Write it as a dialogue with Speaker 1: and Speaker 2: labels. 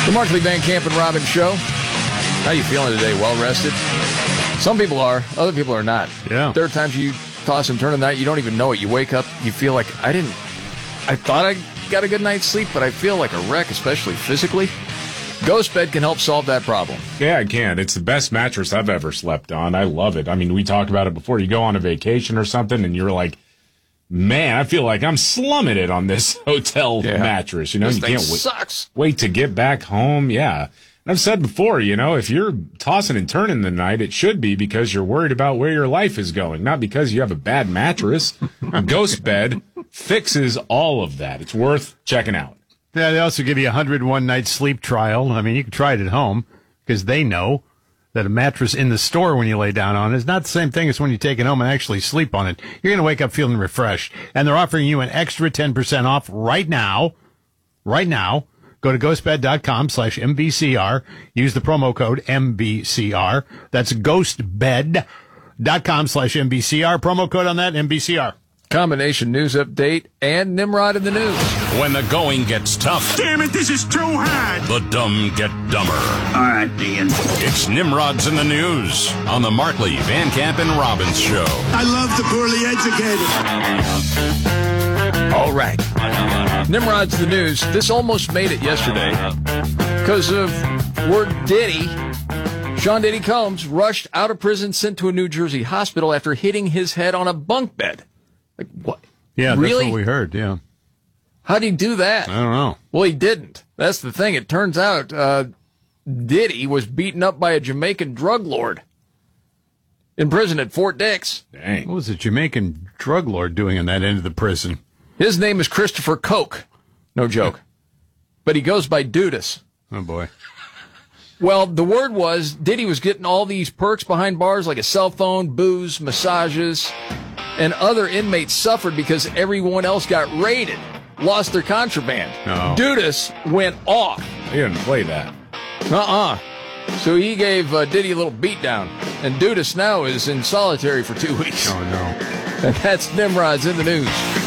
Speaker 1: The Markley, Van Camp, and Robbins Show. How you feeling today? Well rested? Some people are. Other people are not.
Speaker 2: Yeah.
Speaker 1: There are times you toss and turn at night, you don't even know it. You wake up, you feel like, I thought I got a good night's sleep, but I feel like a wreck, especially physically. Ghost Bed can help solve that problem.
Speaker 3: Yeah, it can. It's the best mattress I've ever slept on. I love it. I mean, we talked about it before. You go on a vacation or something, and you're like, man, I feel like I'm slumming it on this hotel mattress. You know,
Speaker 1: this
Speaker 3: you
Speaker 1: thing
Speaker 3: can't
Speaker 1: sucks.
Speaker 3: Wait to get back home. Yeah. And I've said before, you know, if you're tossing and turning the night, it should be because you're worried about where your life is going, not because you have a bad mattress. Ghost Bed fixes all of that. It's worth checking out.
Speaker 2: Yeah, they also give you a 101-night sleep trial. I mean, you can try it at home because they know that a mattress in the store when you lay down on it is not the same thing as when you take it home and actually sleep on it. You're going to wake up feeling refreshed. And they're offering you an extra 10% off right now. Right now. Go to ghostbed.com/MVCR. Use the promo code MVCR. That's ghostbed.com/MVCR. Promo code on that, MVCR.
Speaker 1: Combination news update and Nimrod in the news.
Speaker 4: When the going gets tough,
Speaker 5: Damn it, this is too hard.
Speaker 4: the dumb get dumber.
Speaker 5: All right, Dean.
Speaker 4: It's Nimrod's in the news on the Markley, Van Camp, and Robbins Show.
Speaker 5: I love the poorly educated.
Speaker 1: All right. Nimrod's the news. This almost made it yesterday because of word Diddy. Sean Diddy Combs rushed out of prison, sent to a New Jersey hospital after hitting his head on a bunk bed. Like, what?
Speaker 2: Yeah,
Speaker 1: really?
Speaker 2: That's what we heard, yeah.
Speaker 1: How'd he do that?
Speaker 2: I don't know.
Speaker 1: Well, he didn't. That's the thing. It turns out Diddy was beaten up by a Jamaican drug lord in prison at Fort Dix.
Speaker 3: Dang.
Speaker 2: What was a Jamaican drug lord doing in that end of the prison?
Speaker 1: His name is Christopher Koch. No joke. But he goes by Dudas.
Speaker 2: Oh, boy.
Speaker 1: Well, the word was Diddy was getting all these perks behind bars like a cell phone, booze, massages, and other inmates suffered because everyone else got raided, lost their contraband.
Speaker 3: Oh.
Speaker 1: Dudas went off.
Speaker 3: He didn't play that.
Speaker 1: So he gave Diddy a little beatdown, and Dudas now is in solitary for 2 weeks.
Speaker 2: Oh, no.
Speaker 1: And that's Nimrod's in the news.